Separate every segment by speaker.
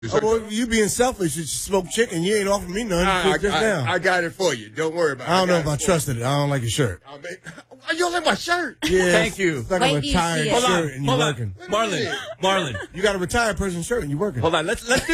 Speaker 1: Oh, well, you being selfish. You smoked chicken. You ain't offering me none.
Speaker 2: I got it for you. Don't worry about it.
Speaker 1: I don't know if I trusted it. I don't like your shirt.
Speaker 2: You don't like my shirt?
Speaker 1: Yeah,
Speaker 3: Thank you.
Speaker 1: It's like a retired shirt and you're working.
Speaker 3: Marlon.
Speaker 1: You got a retired person shirt and you're working.
Speaker 3: Hold on. Let's do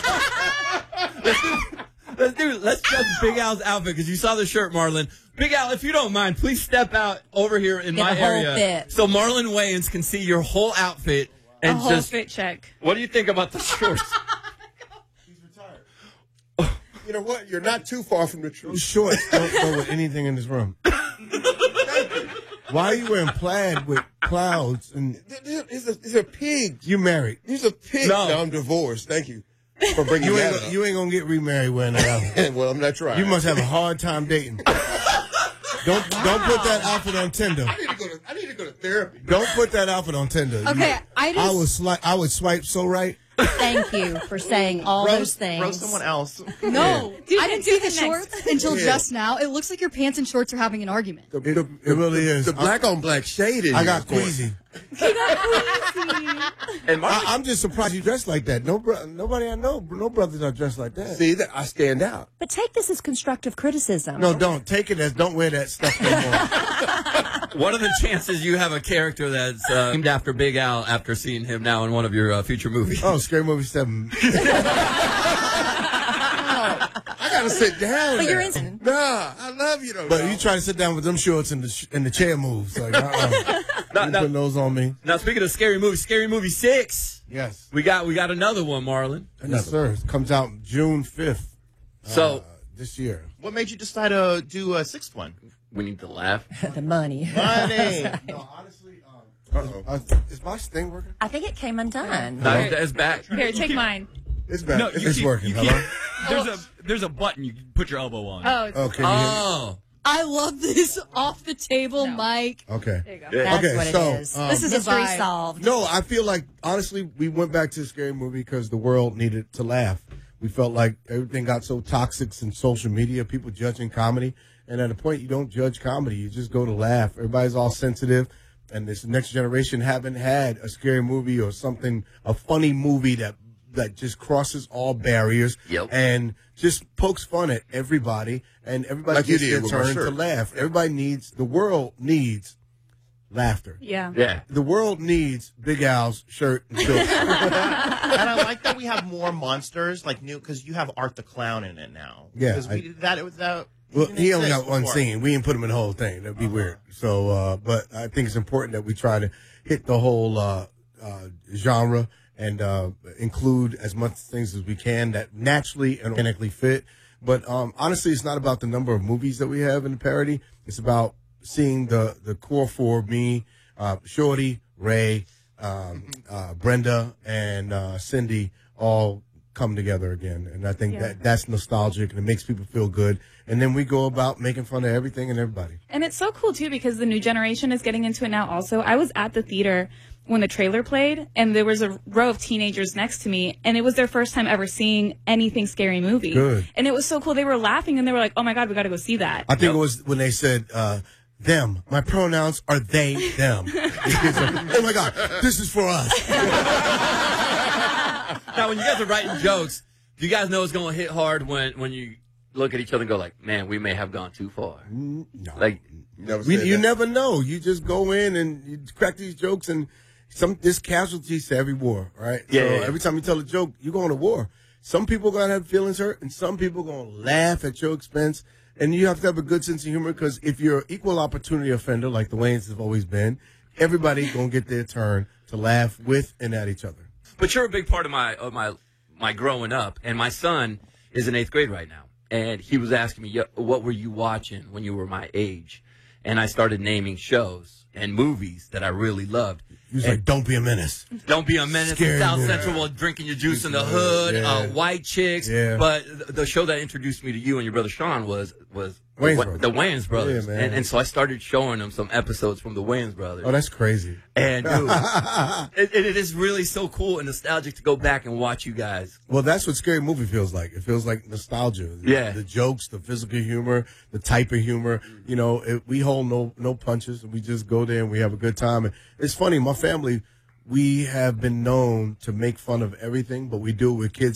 Speaker 3: let's judge Big Al's outfit because you saw the shirt, Marlon. Big Al, if you don't mind, please step out over here in my area
Speaker 4: fit.
Speaker 3: so Marlon Wayans can see your whole outfit and
Speaker 5: a whole fit check.
Speaker 3: What do you think about the shorts?
Speaker 1: He's retired.
Speaker 2: You know what? You're not too far from the truth.
Speaker 1: Those shorts don't go with anything in this room. Why are you wearing plaid with clouds? And
Speaker 2: These are pigs.
Speaker 1: you married.
Speaker 2: These are pigs.
Speaker 3: No.
Speaker 2: No, I'm divorced. Thank you for bringing that up.
Speaker 1: You ain't gonna get remarried wearing that outfit.
Speaker 2: Well, I'm not trying.
Speaker 1: You must have a hard time dating. Don't put that outfit on Tinder.
Speaker 2: I need to go to therapy.
Speaker 1: Don't put that outfit on Tinder.
Speaker 4: Okay,
Speaker 1: I would swipe so right.
Speaker 4: Thank you for saying all those things.
Speaker 6: Roast someone else.
Speaker 5: I
Speaker 7: No, I didn't see the
Speaker 5: next.
Speaker 7: shorts until just now. It looks like your pants and shorts are having an argument.
Speaker 1: It really is.
Speaker 2: The black on black shade is.
Speaker 1: I got queasy.
Speaker 3: And Marlon,
Speaker 1: I'm just surprised you dressed like that. Nobody I know, no brothers are dressed like that.
Speaker 2: See, that I stand out.
Speaker 4: But take this as constructive criticism.
Speaker 1: No, don't take it as don't wear that stuff no more.
Speaker 3: what are the chances you have a character that's named after Big Al after seeing him now in one of your future movies?
Speaker 1: Oh, Scary Movie 7.
Speaker 2: I gotta sit down.
Speaker 4: But
Speaker 2: now.
Speaker 4: you're in.
Speaker 2: Nah, I love you though.
Speaker 1: But you try to sit down with them shorts and the chair moves. Like, you putting those on me.
Speaker 3: Now, speaking of Scary Movie 6.
Speaker 1: Yes.
Speaker 3: We got another one, Marlon.
Speaker 1: Yes, sir. It comes out June 5th.
Speaker 3: So
Speaker 1: this year.
Speaker 6: What made you decide to do a sixth one?
Speaker 3: we need to laugh.
Speaker 4: The money.
Speaker 6: Money.
Speaker 1: No, honestly, is my sting working?
Speaker 4: I think it came undone.
Speaker 3: No, it's back.
Speaker 5: Here, take mine.
Speaker 1: It's back.
Speaker 8: No,
Speaker 1: It's working. Hello?
Speaker 8: There's a button you can put your elbow on.
Speaker 5: Oh,
Speaker 1: Okay.
Speaker 3: Oh.
Speaker 7: I love this off the table, Mike.
Speaker 1: Okay.
Speaker 5: there you go.
Speaker 4: That's
Speaker 1: Okay,
Speaker 4: what
Speaker 1: so,
Speaker 4: it is.
Speaker 1: um,
Speaker 7: This is a
Speaker 4: Mystery
Speaker 7: vibe.
Speaker 4: solved.
Speaker 1: No, I feel like, honestly, we went back to the Scary Movie because the world needed to laugh. We felt like everything got so toxic in social media, people judging comedy. And at a point, you don't judge comedy. You just go to laugh. Everybody's all sensitive. And this next generation haven't had a scary movie or something, a funny movie that just crosses all barriers and just pokes fun at everybody. And everybody
Speaker 2: Like you
Speaker 1: gets
Speaker 2: did
Speaker 1: their
Speaker 2: with my
Speaker 1: turn to
Speaker 2: shirt.
Speaker 1: laugh. The world needs laughter.
Speaker 5: Yeah.
Speaker 3: Yeah.
Speaker 1: The world needs Big Al's shirt and shorts.
Speaker 6: And I like that we have more monsters, like new, because you have Art the Clown in it now.
Speaker 1: Yeah,
Speaker 6: Because we did that. It was that.
Speaker 1: Well,
Speaker 6: didn't
Speaker 1: he only
Speaker 6: exist
Speaker 1: got one
Speaker 6: before.
Speaker 1: scene. We didn't put him in the whole thing. That'd be weird. So, but I think it's important that we try to hit the whole genre and include as much things as we can that naturally and organically fit. But honestly, it's not about the number of movies that we have in the parody. It's about seeing the core four: me, Shorty, Ray, Brenda, and Cindy all come together again. And I think that's nostalgic and it makes people feel good. And then we go about making fun of everything and everybody.
Speaker 5: And it's so cool, too, because the new generation is getting into it now also. I was at the theater when the trailer played, and there was a row of teenagers next to me, and it was their first time ever seeing anything Scary Movie.
Speaker 1: Good.
Speaker 5: And it was so cool. They were laughing, and they were like, oh, my God, we got to go see that.
Speaker 1: I think it was when they said, them. My pronouns are they, them. The kids are, oh my God, this is for us.
Speaker 3: Now, when you guys are writing jokes, do you guys know it's going to hit hard when you look at each other and go like, man, we may have gone too far?
Speaker 1: No.
Speaker 3: Like,
Speaker 1: You never know. You just go in and you crack these jokes and there's casualties to every war, right?
Speaker 3: Yeah,
Speaker 1: So
Speaker 3: yeah.
Speaker 1: every time you tell a joke, you're going to war. Some people are going to have feelings hurt and some people are going to laugh at your expense. And you have to have a good sense of humor because if you're an equal opportunity offender like the Wayans have always been, everybody's going to get their turn to laugh with and at each other.
Speaker 3: but you're a big part of my growing up, and my son is in 8th grade right now, and he was asking me, what were you watching when you were my age? And I started naming shows and movies that I really loved.
Speaker 1: He was like, don't be a menace.
Speaker 3: Don't Be a Menace,
Speaker 1: Scary
Speaker 3: South
Speaker 1: movie.
Speaker 3: Central, while drinking your juice in the hood,
Speaker 1: Yeah.
Speaker 3: White Chicks.
Speaker 1: Yeah.
Speaker 3: But the show that introduced me to you and your brother Sean was
Speaker 1: Wayans
Speaker 3: the
Speaker 1: Brothers.
Speaker 3: Wayans Brothers.
Speaker 1: Yeah, man.
Speaker 3: And so I started showing them some episodes from the Wayans Brothers.
Speaker 1: Oh, that's crazy.
Speaker 3: And dude, it is really so cool and nostalgic to go back and watch you guys.
Speaker 1: Well, that's what Scary Movie feels like. It feels like nostalgia.
Speaker 3: Yeah.
Speaker 1: The jokes, the physical humor, the type of humor. You know, we hold no punches. We just go there and we have a good time. And it's funny, my family, we have been known to make fun of everything, but we do it with kids